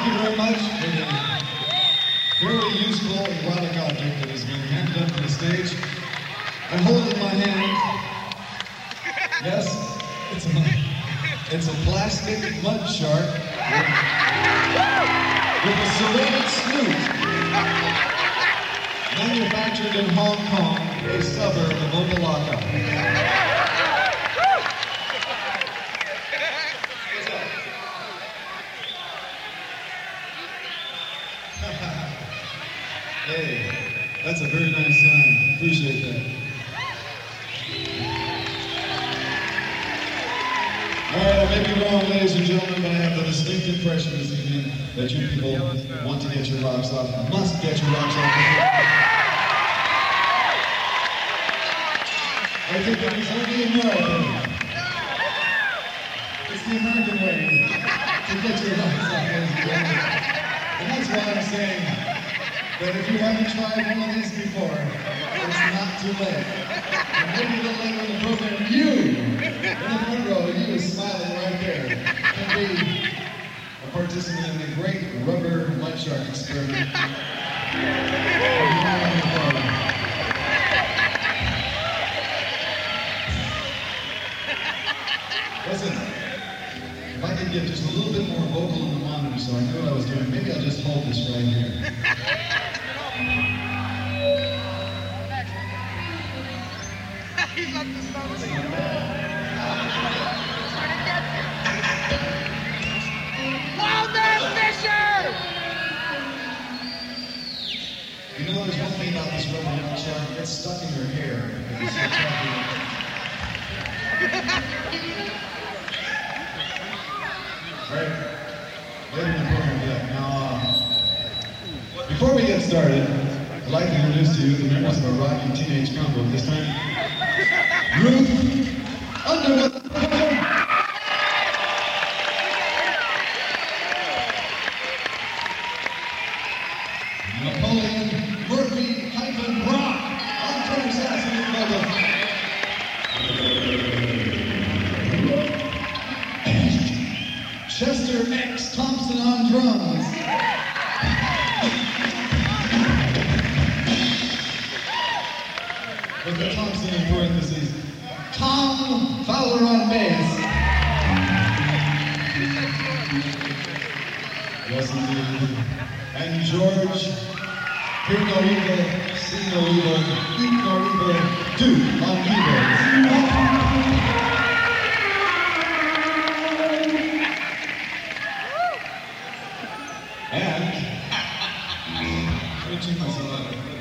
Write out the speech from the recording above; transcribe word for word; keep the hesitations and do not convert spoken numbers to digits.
thank you very much for the very useful erotic object that has been handed up to the stage. I'm holding my hand. Yes, it's a, it's a plastic mud shark with a serrated snoot. Manufactured in Hong Kong, a suburb of Opa-locka. Hey, that's a very nice sign. Appreciate that. All right, I may be wrong, ladies and gentlemen, but I have the distinct impression this evening that you people want to get your rocks off, must get your rocks off. I think that it's only American. It's the American way to get your rocks off, ladies and gentlemen. And that's why I'm saying that if you haven't tried one of these before, it's not too late. And maybe a little later in the program, you, in the front row, you smiling right there, can be a participant in the great rubber mud shark experiment. Listen, if I could get just a little bit more vocal in the monitor so I knew what I was doing, maybe I'll just hold this right here. He's up to something. Wilder Fisher! You know, there's one thing about this rubber mud shark, it's stuck in your hair. It's so Right? Later in the program, yeah. Now, uh, before we get started, I'd like to introduce to you the members of our rocking teenage combo. This time, Ruth Underwood. Napoleon Murphy hyphen Brock on tenor saxophone level. Chester X Thompson on drums. With the Thompson in parentheses. Tom Fowler on bass. Yes, indeed. And George, hear no evil, see no evil, eat no evil, do on keyboards. And, let me check myself out.